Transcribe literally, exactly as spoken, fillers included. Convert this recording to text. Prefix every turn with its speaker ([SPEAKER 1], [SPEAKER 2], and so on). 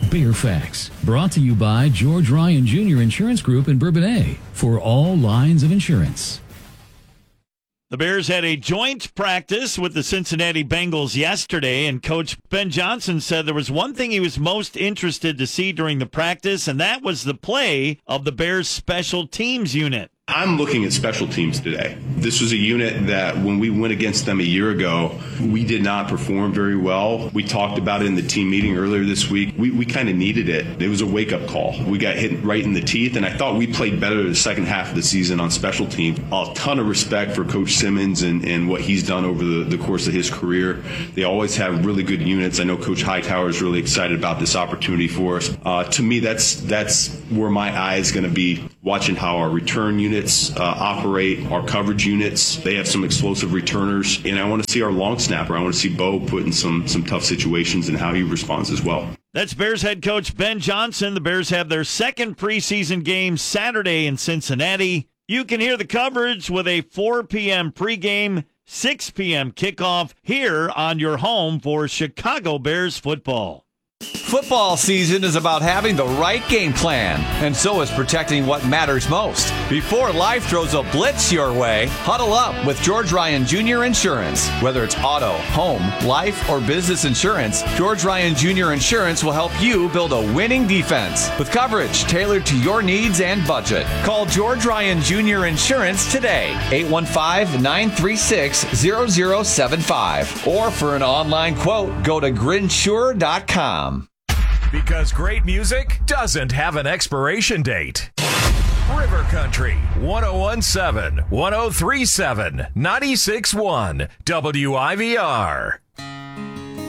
[SPEAKER 1] Bear Facts, brought to you by George Ryan Junior Insurance Group in Bourbonnais for all lines of insurance.
[SPEAKER 2] The Bears had a joint practice with the Cincinnati Bengals yesterday, and Coach Ben Johnson said there was one thing he was most interested to see during the practice, and that was the play of the Bears' special teams unit.
[SPEAKER 3] I'm looking at special teams today. This was a unit that when we went against them a year ago, we did not perform very well. We talked about it in the team meeting earlier this week. We, we kind of needed it. It was a wake-up call. We got hit right in the teeth, and I thought we played better the second half of the season on special teams. A ton of respect for Coach Simmons and, and what he's done over the, the course of his career. They always have really good units. I know Coach Hightower is really excited about this opportunity for us. Uh, to me, that's, that's where my eye is going to be, watching how our return units Uh, operate, our coverage units. They have some explosive returners, and I want to see our long snapper. I want to see Bo put in some some tough situations and how he responds as well.
[SPEAKER 2] That's Bears head coach Ben Johnson. The Bears have their second preseason game Saturday in Cincinnati. You can hear the coverage with a four p.m. pregame, six p.m. kickoff here on your home for Chicago Bears football.
[SPEAKER 4] Football season is about having the right game plan, and so is protecting what matters most. Before life throws a blitz your way, huddle up with George Ryan Junior Insurance. Whether it's auto, home, life, or business insurance, George Ryan Junior Insurance will help you build a winning defense with coverage tailored to your needs and budget. Call George Ryan Junior Insurance today, eight one five, nine three six, zero zero seven five. Or for an online quote, go to grinsure dot com.
[SPEAKER 5] Because great music doesn't have an expiration date. River Country, one oh one point seven, one oh three point seven, ninety-six point one, W I V R.